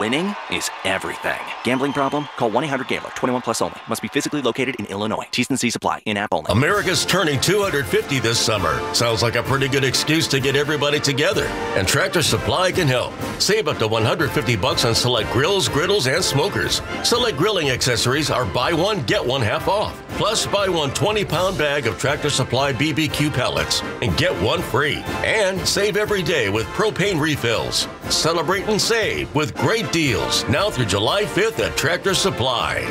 winning is everything. Gambling problem? Call 1-800-GAMBLER. 21 plus only. Must be physically located in Illinois. T's and C's apply. In-app only. America's turning 250 this summer. Sounds like a pretty good excuse to get everybody together. And Tractor Supply can help. Save up to $150 on select grills, griddles, and smokers. Select grilling accessories are buy one, get one half off. Plus, buy one 20-pound bag of Tractor Supply BBQ pellets and get one free. And save every day with propane refills. Celebrate and save with great deals now through July 5th at Tractor Supply.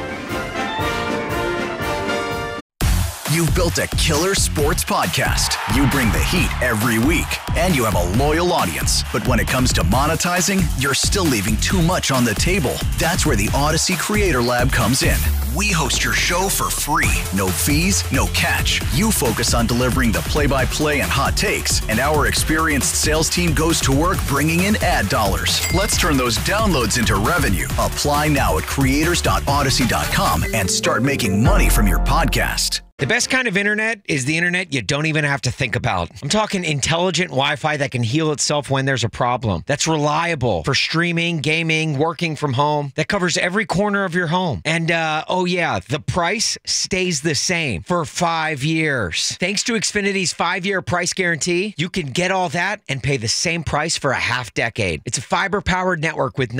You've built a killer sports podcast. You bring the heat every week, and you have a loyal audience. But when it comes to monetizing, you're still leaving too much on the table. That's where the Odyssey Creator Lab comes in. We host your show for free. No fees, no catch. You focus on delivering the play-by-play and hot takes, and our experienced sales team goes to work bringing in ad dollars. Let's turn those downloads into revenue. Apply now at creators.odyssey.com and start making money from your podcast. The best kind of internet is the internet you don't even have to think about. I'm talking intelligent Wi-Fi that can heal itself when there's a problem. That's reliable for streaming, gaming, working from home. That covers every corner of your home. And, oh yeah, the price stays the same for 5 years. Thanks to Xfinity's 5-year price guarantee, you can get all that and pay the same price for a half decade. It's a fiber-powered network with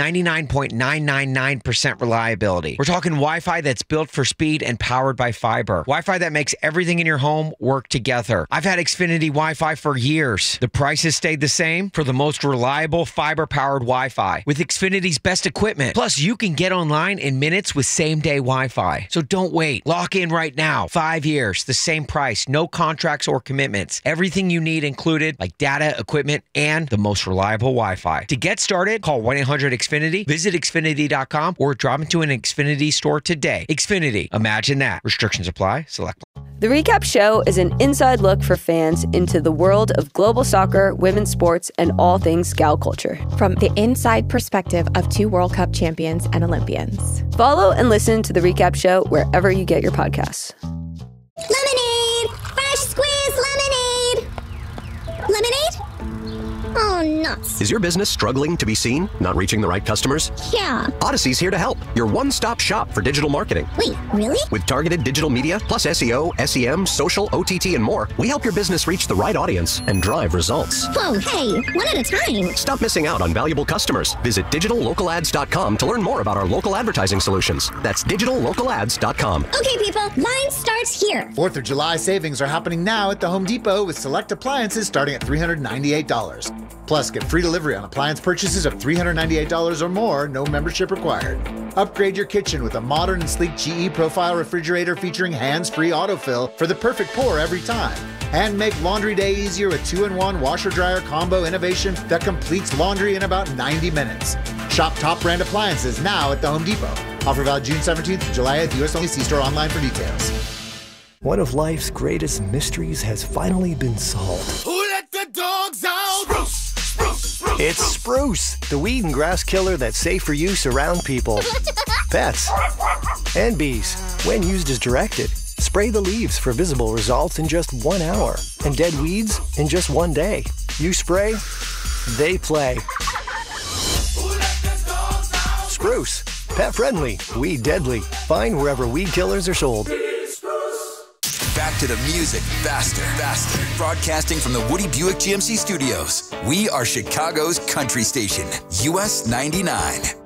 99.999% reliability. We're talking Wi-Fi that's built for speed and powered by fiber. Wi-Fi that makes everything in your home work together. I've had Xfinity Wi-Fi for years. The price has stayed the same for the most reliable fiber-powered Wi-Fi with Xfinity's best equipment. Plus, you can get online in minutes with same-day Wi-Fi. So don't wait. Lock in right now. 5 years, the same price, no contracts or commitments. Everything you need included, like data, equipment, and the most reliable Wi-Fi. To get started, call 1-800-XFINITY, visit Xfinity.com, or drop into an Xfinity store today. Xfinity. Imagine that. Restrictions apply. Select. The Recap Show is an inside look for fans into the world of global soccer, women's sports, and all things Scout culture. From the inside perspective of 2 World Cup champions and Olympians. Follow and listen to The Recap Show wherever you get your podcasts. Lemonade! Fresh squeezed lemonade! Lemonade? Oh, nuts. Is your business struggling to be seen? Not reaching the right customers? Yeah. Odyssey's here to help. Your one-stop shop for digital marketing. Wait, really? With targeted digital media, plus SEO, SEM, social, OTT, and more, we help your business reach the right audience and drive results. Whoa, hey, one at a time. Stop missing out on valuable customers. Visit digitallocalads.com to learn more about our local advertising solutions. That's digitallocalads.com. Okay, people, line starts here. 4th of July savings are happening now at the Home Depot with select appliances starting at $398. Plus, get free delivery on appliance purchases of $398 or more, no membership required. Upgrade your kitchen with a modern and sleek GE Profile refrigerator featuring hands-free autofill for the perfect pour every time. And make laundry day easier with 2-in-1 washer-dryer combo innovation that completes laundry in about 90 minutes. Shop top brand appliances now at the Home Depot. Offer valid June 17th to July 8th. US only. See store online for details. One of life's greatest mysteries has finally been solved. Who let the dogs out? Spruce! It's Spruce, the weed and grass killer that's safe for use around people, pets, and bees. When used as directed, spray the leaves for visible results in just 1 hour, and dead weeds in just 1 day. You spray, they play. Spruce, pet friendly, weed deadly. Find wherever weed killers are sold. Back to the music faster. Broadcasting from the Woody Buick GMC studios. We are Chicago's country station, US 99.